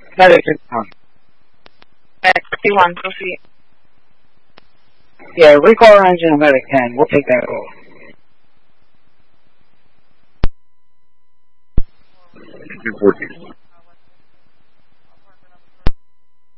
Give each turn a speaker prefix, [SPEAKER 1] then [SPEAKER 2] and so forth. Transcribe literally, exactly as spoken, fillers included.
[SPEAKER 1] Medic is on.
[SPEAKER 2] sixty-one, proceed.
[SPEAKER 1] Yeah, recall our engine and medic ten. We'll take that role.
[SPEAKER 3] two fourteen.